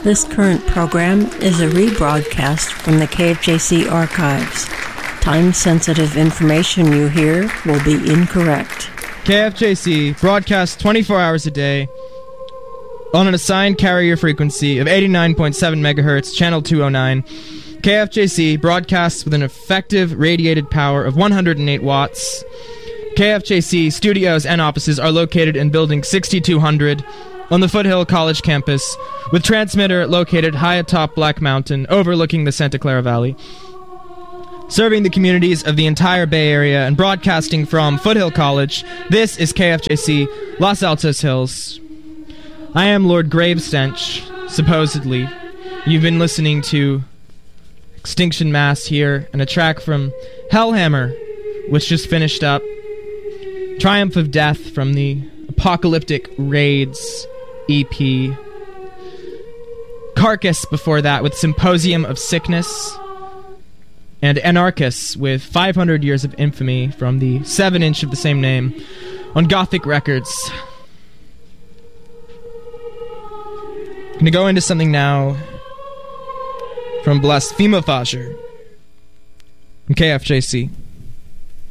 This current program is a rebroadcast from the KFJC archives. Time-sensitive information you hear will be incorrect. KFJC broadcasts 24 hours a day on an assigned carrier frequency of 89.7 megahertz, channel 209. KFJC broadcasts with an effective radiated power of 108 watts. KFJC studios and offices are located in Building 6200 on the Foothill College campus, with transmitter located high atop Black Mountain, overlooking the Santa Clara Valley. Serving the communities of the entire Bay Area and broadcasting from Foothill College, this is KFJC Los Altos Hills. I am Lord Gravestench, supposedly. You've been listening to Extinction Mass here, and a track from Hellhammer, which just finished up. Triumph of Death from the Apocalyptic Raids EP. Carcass before that with Symposium of Sickness. And Anarchus with 500 Years of Infamy from the 7-inch of the same name on Gothic Records. Gonna go into something now from Blasphemophager from KFJC.